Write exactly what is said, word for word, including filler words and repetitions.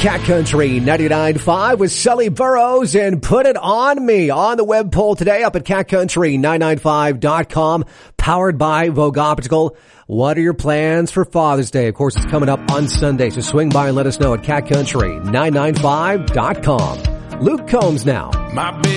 Cat Country ninety-nine point five with Sully Burrows and Put It On Me on the web poll today up at cat country nine nine five dot com, powered by Vogue Optical. What are your plans for Father's Day? Of course, it's coming up on Sunday, so swing by and let us know at cat country nine nine five dot com. Luke Combs now. My